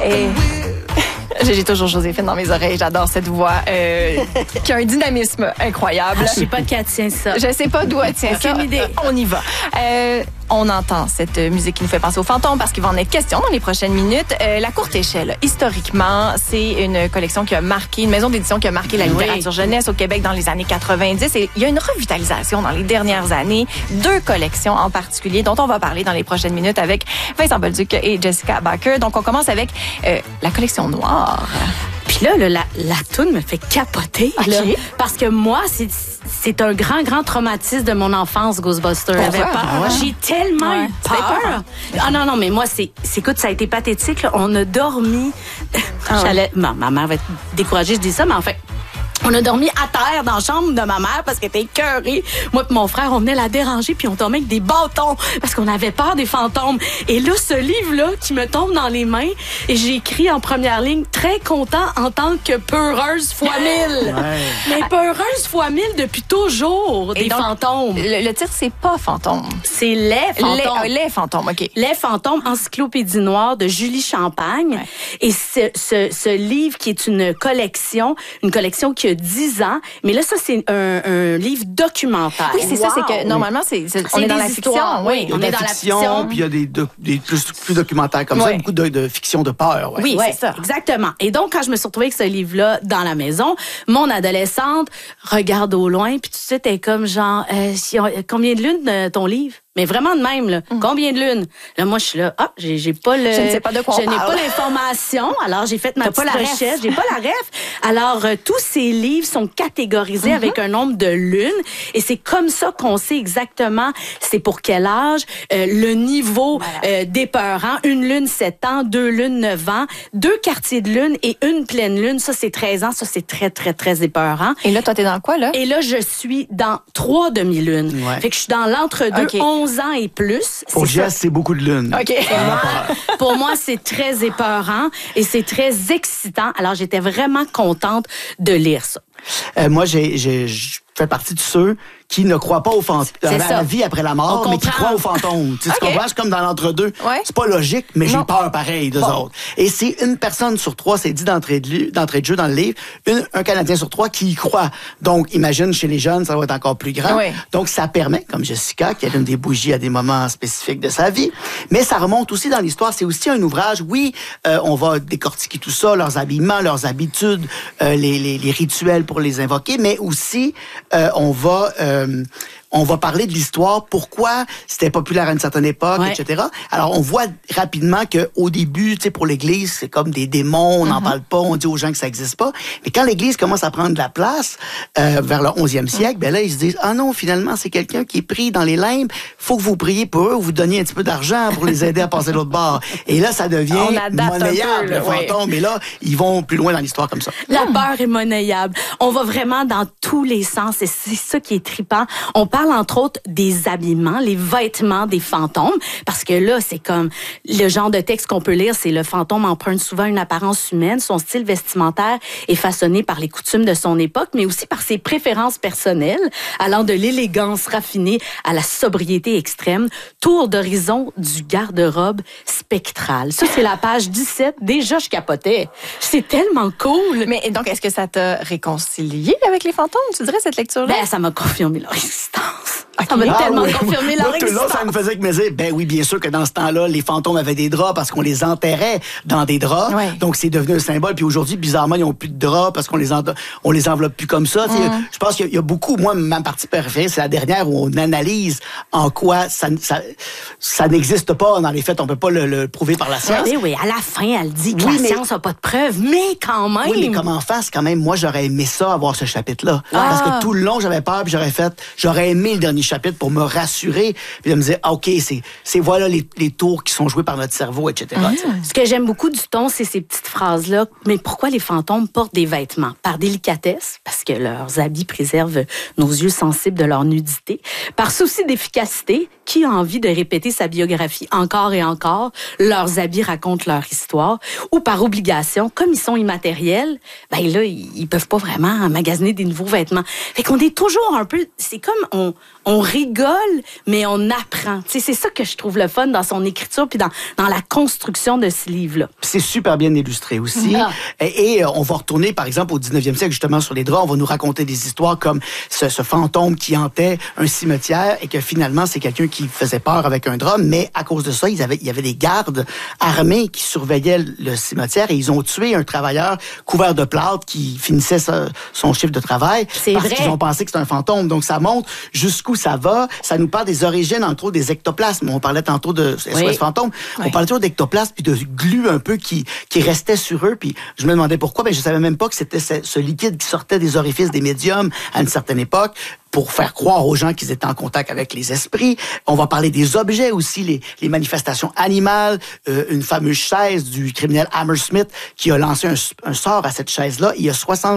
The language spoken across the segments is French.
Et... J'ai toujours Joséphine dans mes oreilles. J'adore cette voix qui a un dynamisme incroyable. Je sais pas qui tient ça. Je sais pas d'où elle tient ça. Aucune idée. On y va. On entend cette musique qui nous fait penser aux fantômes parce qu'il va en être question dans les prochaines minutes. La courte échelle, historiquement, c'est une collection qui a marqué, une maison d'édition qui a marqué la littérature jeunesse au Québec dans les années 90. Et il y a une revitalisation dans les dernières années. 2 collections en particulier dont on va parler dans les prochaines minutes avec Vincent Bolduc et Jessica Baker. Donc, on commence avec la collection noire. Puis là, la toune me fait capoter. Okay. Là, parce que moi, c'est un grand traumatisme de mon enfance, Ghostbusters. J'avais peur. Ah ouais. J'ai tellement eu peur. Ah non, mais moi, écoute, ça a été pathétique. Là. On a dormi. Ma mère va être découragée, je dis ça, mais en fait... On a dormi à terre dans la chambre de ma mère parce qu'elle était écœurée. Moi et mon frère, on venait la déranger puis on dormait avec des bâtons parce qu'on avait peur des fantômes. Et là, ce livre-là qui me tombe dans les mains et j'ai écrit en première ligne « Très content en tant que peureuse fois 1000 ». Mais peureuse fois 1000 depuis toujours, des fantômes. Le titre, c'est pas fantôme. C'est Les fantômes. Les fantômes, OK. Les fantômes, encyclopédie noire de Julie Champagne. Ouais. Et ce livre qui est une collection qui a 10 ans, mais là, ça, c'est un livre documentaire. Oui, c'est ça, c'est que normalement, on est dans la fiction. Oui, on est dans la fiction. Puis il y a des plus documentaires comme ça, beaucoup de fiction de peur. Ouais. Oui, c'est ça. Exactement. Et donc, quand je me suis retrouvée avec ce livre-là dans la maison, mon adolescente regarde au loin, puis tout de suite, elle est comme genre, combien de lunes ton livre? Mais vraiment de même, là. Combien de lunes? Là, moi, je suis là, j'ai pas le... Je ne sais pas de quoi on parle. Je n'ai pas l'information. Alors, j'ai fait ma petite recherche. J'ai pas la ref. Alors, tous ces livres sont catégorisés avec un nombre de lunes. Et c'est comme ça qu'on sait exactement c'est pour quel âge, le niveau d'épeurant. 1 lune, 7 ans, 2 lunes, 9 ans, 2 quartiers de lune et 1 pleine lune. Ça, c'est 13 ans. Ça, c'est très, très, très épeurant. Et là, toi, t'es dans quoi, là? Et là, je suis dans 3 demi-lunes. Ouais. Fait que je suis dans l'entre-deux, 11 ans et plus. Pour Jess, c'est beaucoup de lunes. OK. Pour moi, c'est très épeurant et c'est très excitant. Alors, j'étais vraiment contente de lire ça. Moi, je fais partie de ceux qui ne croient pas à la vie après la mort, mais qui croient aux fantômes. Tu comprends? C'est comme dans l'entre-deux. Ouais. C'est pas logique, mais j'ai peur pareil d'eux autres. Et c'est une personne sur 3, c'est dit d'entrée de jeu dans le livre, un Canadien sur 3 qui y croit. Donc, imagine, chez les jeunes, ça va être encore plus grand. Ouais. Donc, ça permet, comme Jessica, qui allume des bougies à des moments spécifiques de sa vie, mais ça remonte aussi dans l'histoire. C'est aussi un ouvrage, on va décortiquer tout ça, leurs habillements, leurs habitudes, les rituels pour les invoquer, mais aussi, on va parler de l'histoire, pourquoi c'était populaire à une certaine époque, etc. Alors, on voit rapidement qu'au début, tu sais, pour l'Église, c'est comme des démons, on n'en parle pas, on dit aux gens que ça n'existe pas. Mais quand l'Église commence à prendre de la place, vers le 11e siècle, ben là, ils se disent, ah non, finalement, c'est quelqu'un qui est pris dans les limbes, faut que vous priez pour eux, vous donniez un petit peu d'argent pour les aider à passer l'autre bord. Et là, ça devient monnayable, le fantôme. Et là, ils vont plus loin dans l'histoire comme ça. La peur est monnayable. On va vraiment dans tous les sens et c'est ça qui est trippant. On parle entre autres des habillements, les vêtements des fantômes, parce que là, c'est comme le genre de texte qu'on peut lire, c'est le fantôme emprunte souvent une apparence humaine, son style vestimentaire est façonné par les coutumes de son époque, mais aussi par ses préférences personnelles, allant de l'élégance raffinée à la sobriété extrême, tour d'horizon du garde-robe spectral. Ça, c'est la page 17. Déjà, je capotais. C'est tellement cool. Mais donc, est-ce que ça t'a réconcilié avec les fantômes, tu dirais, cette lecture-là? Ben, ça m'a confirmé leur existence. Okay. Ça m'a tellement confirmé leur existence. Là, ça me faisait que me dire, ben oui, bien sûr que dans ce temps-là, les fantômes avaient des draps parce qu'on les enterrait dans des draps. Ouais. Donc, c'est devenu un symbole. Puis aujourd'hui, bizarrement, ils n'ont plus de draps parce qu'on les enveloppe plus comme ça. Je pense qu'il y a beaucoup, moi, ma partie préférée, c'est la dernière où on analyse en quoi ça n'existe pas dans les faits. On peut pas le prouver par la science. Oui, à la fin, elle dit que la science n'a pas de preuves, mais quand même. Oui, mais comme en face, quand même, moi, j'aurais aimé ça, avoir ce chapitre-là. Parce que tout le long, j'avais peur, puis j'aurais aimé le dernier chapitre pour me rassurer, puis de me dire, OK, c'est voilà les tours qui sont joués par notre cerveau, etc. Ce que j'aime beaucoup du ton, c'est ces petites phrases-là. Mais pourquoi les fantômes portent des vêtements? Par délicatesse, parce que leurs habits préservent nos yeux sensibles de leur nudité. Par souci d'efficacité, qui a envie de répéter sa biographie encore et encore? Leurs habits racontent leur histoire. Ou par obligation, comme ils sont immatériels, ben là, ils peuvent pas vraiment magasiner des nouveaux vêtements. Fait qu'on est toujours un peu... C'est comme on rigole, mais on apprend. C'est ça que je trouve le fun dans son écriture puis dans la construction de ce livre-là. C'est super bien illustré aussi. Ah. Et on va retourner, par exemple, au 19e siècle, justement, sur les draps. On va nous raconter des histoires comme ce fantôme qui hantait un cimetière et que finalement, c'est quelqu'un qui faisait peur avec un drap. Mais à cause de ça, il y avait des gardes armés qui surveillaient le cimetière et ils ont tué un travailleur couvert de plâtre qui finissait son chiffre de travail parce qu'ils ont pensé que c'était un fantôme. Donc, ça montre jusqu'où ça va. Ça nous parle des origines, entre autres, des ectoplasmes. On parlait tantôt de SOS Fantôme. Oui. On parlait toujours d'ectoplasmes puis de glu un peu qui restait sur eux. Puis je me demandais pourquoi. Ben, je savais même pas que c'était ce liquide qui sortait des orifices des médiums à une certaine époque pour faire croire aux gens qu'ils étaient en contact avec les esprits. On va parler des objets aussi, les manifestations animales, une fameuse chaise du criminel Hammersmith qui a lancé un sort à cette chaise-là. Il y a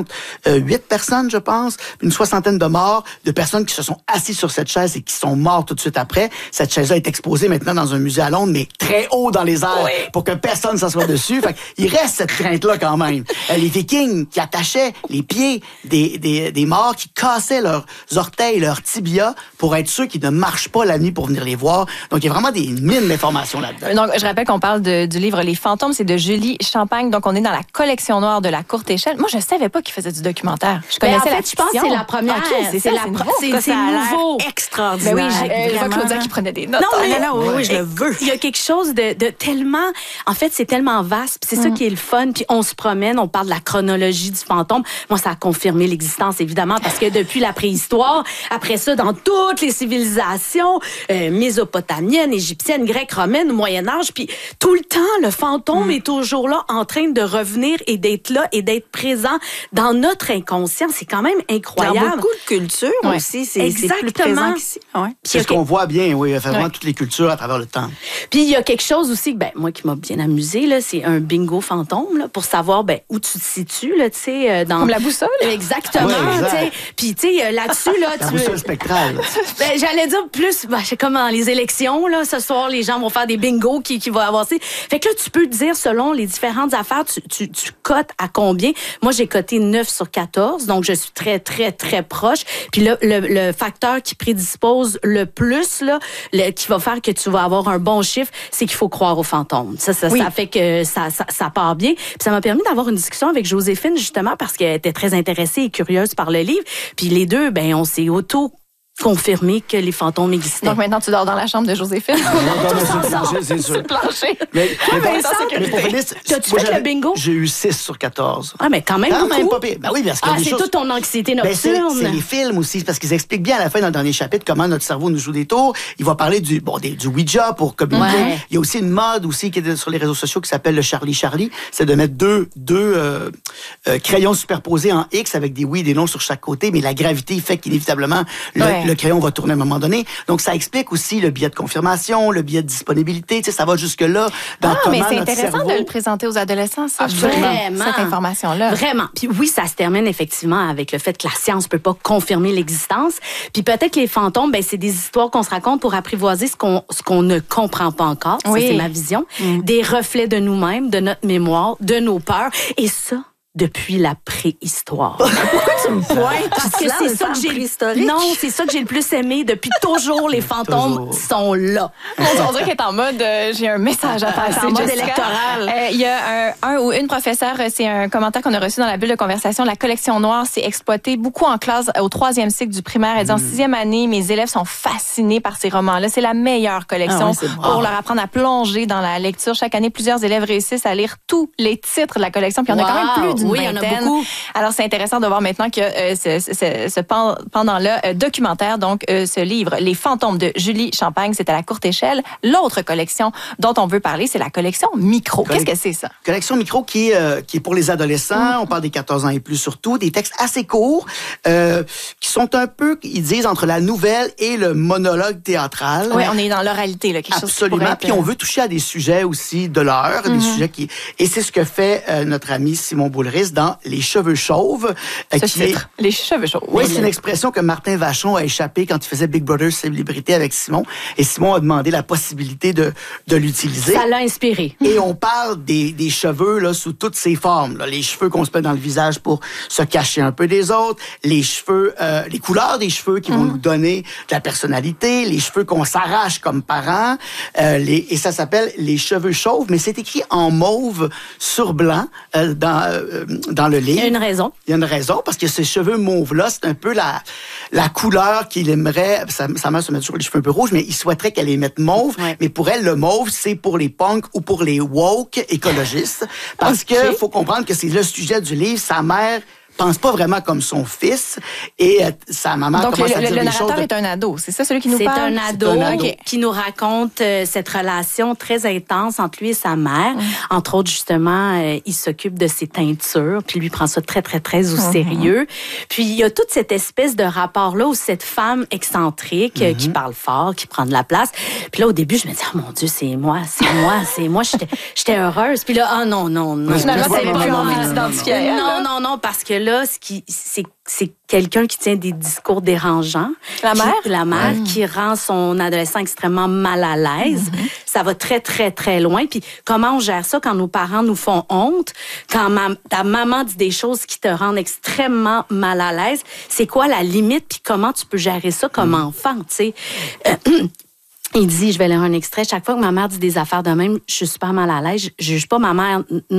68 personnes, je pense, une soixantaine de morts, de personnes qui se sont assises sur cette chaise et qui sont mortes tout de suite après. Cette chaise-là est exposée maintenant dans un musée à Londres, mais très haut dans les airs pour que personne ne s'assoie dessus. Fait il reste cette crainte-là quand même. Les Vikings qui attachaient les pieds des morts, qui cassaient leurs orteils, leurs tibias, pour être sûr qu'ils ne marchent pas la nuit pour venir les voir. Donc, il y a vraiment des mines d'informations là-dedans. Donc, je rappelle qu'on parle du livre Les Fantômes, c'est de Julie Champagne. Donc, on est dans la collection noire de La Courte Échelle. Moi, je savais pas qu'il faisait du documentaire. Je connaissais la fiction. Je pense que c'est la première. Okay, c'est nouveau. Extraordinaire. Ben oui, je vois Claudia qui prenait des notes. Oui, je le veux. Il y a quelque chose de tellement... En fait, c'est tellement vaste. Puis c'est ça qui est le fun. Puis on se promène, on parle de la chronologie du fantôme. Moi, ça a confirmé l'existence, évidemment, parce que depuis la préhistoire, après ça, dans toutes les civilisations mésopotamiennes, égyptiennes, grecques, romaines, au Moyen-Âge, puis tout le temps, le fantôme est toujours là, en train de revenir et d'être là et d'être présent dans notre inconscient. C'est quand même incroyable. Dans beaucoup de cultures aussi, c'est plus présent qu'ici. Ouais. C'est ce qu'on voit bien, oui, vraiment toutes les cultures à travers le temps. Puis il y a quelque chose aussi, moi qui m'a bien amusé, là, c'est un bingo fantôme là, pour savoir où tu te situes, là, tu sais, dans... Comme la boussole. Exactement. Puis tu sais, là-dessus, là, la boussole spectrale. J'allais dire plus, c'est comme dans les élections, là, ce soir, les gens vont faire des bingos qui vont avancer. Fait que là, tu peux dire, selon les différentes affaires, tu cotes à combien. Moi, j'ai coté 9 sur 14, donc je suis très, très, très proche. Puis là, le facteur qui prédispose le plus, là, qui va faire que tu vas avoir un bon chiffre, c'est qu'il faut croire aux fantômes. Ça fait que ça part bien. Puis ça m'a permis d'avoir une discussion avec Joséphine, justement, parce qu'elle était très intéressée et curieuse par le livre. Puis les deux, on s'est confirmé que les fantômes existaient. Donc maintenant, tu dors dans la chambre de Joséphine. C'est sûr. Sur le plancher. Mais t'as-tu fait le bingo? J'ai eu 6 sur 14. Ah, mais quand même pas pire. Ben oui, parce que c'est toute ton anxiété nocturne. C'est les films aussi, parce qu'ils expliquent bien à la fin, dans le dernier chapitre, comment notre cerveau nous joue des tours. Il va parler du Ouija pour communiquer. Ouais. Il y a aussi une mode aussi qui est sur les réseaux sociaux qui s'appelle le Charlie. C'est de mettre deux crayons superposés en X avec des oui et des non sur chaque côté, mais la gravité fait qu'inévitablement, le crayon va tourner à un moment donné. Donc, ça explique aussi le biais de confirmation, le biais de disponibilité. Tu sais, ça va jusque-là dans comment mais c'est notre intéressant cerveau... de le présenter aux adolescents, ça. Vraiment. Cette information-là. Vraiment. Puis oui, ça se termine effectivement avec le fait que la science peut pas confirmer l'existence. Puis peut-être que les fantômes, c'est des histoires qu'on se raconte pour apprivoiser ce qu'on ne comprend pas encore. Oui. Ça, c'est ma vision. Des reflets de nous-mêmes, de notre mémoire, de nos peurs. Et ça, depuis la préhistoire. Pourquoi tu me pointes? Parce que c'est ça que j'ai préhistorique. Non, c'est ça que j'ai le plus aimé depuis toujours. Les fantômes sont là. On dirait qu'elle est en mode j'ai un message à passer. En mode électoral. Il y a un ou une professeure, c'est un commentaire qu'on a reçu dans la bulle de conversation. La collection noire s'est exploitée beaucoup en classe au 3e cycle du primaire. Elle dit en 6e année, mes élèves sont fascinés par ces romans-là. C'est la meilleure collection pour leur apprendre à plonger dans la lecture. Chaque année, plusieurs élèves réussissent à lire tous les titres de la collection. Puis il y en a quand même plus d'une il y en a beaucoup. Alors, c'est intéressant de voir maintenant que ce pendant-là documentaire, donc ce livre, Les Fantômes de Julie Champagne, c'est à La Courte Échelle. L'autre collection dont on veut parler, c'est la collection Micro. Qu'est-ce que c'est, ça? Collection Micro qui est pour les adolescents. On parle des 14 ans et plus surtout. Des textes assez courts qui sont un peu, ils disent, entre la nouvelle et le monologue théâtral. Oui, on est dans l'oralité, là, quelque chose qui pourrait être... Puis on veut toucher à des sujets aussi de l'heure, des sujets qui... Et c'est ce que fait notre ami Simon Boulris humoriste dans Les cheveux chauves. Les cheveux chauves. Oui, c'est une expression que Martin Vachon a échappé quand il faisait Big Brother Célébrité avec Simon. Et Simon a demandé la possibilité de l'utiliser. Ça l'a inspiré. Et on parle des cheveux là, sous toutes ses formes. Là. Les cheveux qu'on se met dans le visage pour se cacher un peu des autres, les cheveux, les couleurs des cheveux qui vont nous donner de la personnalité, les cheveux qu'on s'arrache comme parents, et ça s'appelle les cheveux chauves, mais c'est écrit en mauve sur blanc dans le livre. Il y a une raison. Il y a une raison, parce que ces cheveux mauves-là, c'est un peu la couleur qu'il aimerait. Sa mère se met toujours les cheveux un peu rouges, mais il souhaiterait qu'elle les mette mauve. Ouais. Mais pour elle, le mauve, c'est pour les punks ou pour les woke écologistes. Parce que faut comprendre que c'est le sujet du livre. Sa mère pense pas vraiment comme son fils et sa maman donc commence à dire le des choses. narrateur est un ado, c'est ça celui qui nous parle? C'est un ado qui nous raconte cette relation très intense entre lui et sa mère. Entre autres, justement, il s'occupe de ses teintures, puis lui prend ça très, très, très au sérieux. Puis il y a toute cette espèce de rapport-là où cette femme excentrique qui parle fort, qui prend de la place. Puis là, au début, je me dis, oh mon Dieu, c'est moi. J'étais heureuse. Puis là, non. Finalement, t'avais plus envie de t'identifier. Non, parce que là, c'est quelqu'un qui tient des discours dérangeants. La mère qui rend son adolescent extrêmement mal à l'aise. Ça va très, très, très loin. Puis comment on gère ça quand nos parents nous font honte, quand ta maman dit des choses qui te rendent extrêmement mal à l'aise? C'est quoi la limite? Puis comment tu peux gérer ça comme enfant, tu sais? Il dit, je vais lire un extrait, chaque fois que ma mère dit des affaires de même, je suis super mal à l'aise. Je juge pas ma mère.